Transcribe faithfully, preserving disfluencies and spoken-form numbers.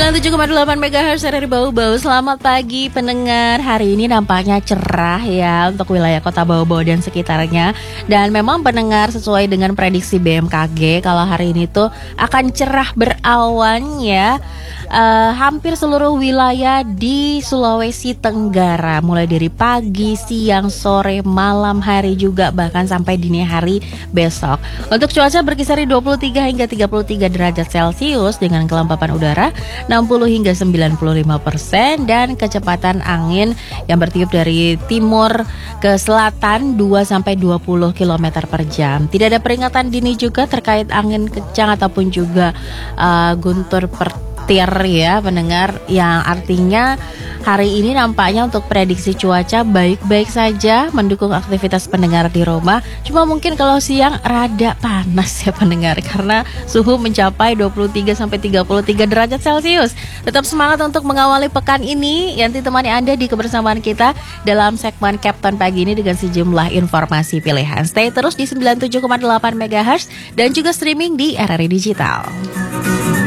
sembilan puluh tujuh koma delapan megahertz dari Bau-Bau. Selamat pagi pendengar. Hari ini nampaknya cerah ya untuk wilayah kota Bau-Bau dan sekitarnya. Dan memang pendengar, sesuai dengan prediksi B M K G, kalau hari ini tuh akan cerah berawan ya. Uh, hampir seluruh wilayah di Sulawesi Tenggara, mulai dari pagi, siang, sore, malam hari juga, bahkan sampai dini hari besok. Untuk cuaca berkisar di dua puluh tiga hingga tiga puluh tiga derajat Celcius dengan kelembapan udara enam puluh hingga sembilan puluh lima persen dan kecepatan angin yang bertiup dari timur ke selatan dua sampai dua puluh kilometer per jam. Tidak ada peringatan dini juga terkait angin kencang ataupun juga uh, guntur per ya pendengar, yang artinya hari ini nampaknya untuk prediksi cuaca baik-baik saja mendukung aktivitas pendengar di rumah. Cuma mungkin kalau siang rada panas ya pendengar, karena suhu mencapai dua puluh tiga sampai tiga puluh tiga derajat Celcius. Tetap semangat untuk mengawali pekan ini. Yanti temani Anda di kebersamaan kita dalam segmen Captain Pagi ini dengan sejumlah informasi pilihan. Stay terus di sembilan puluh tujuh koma delapan megahertz dan juga streaming di R R I Digital.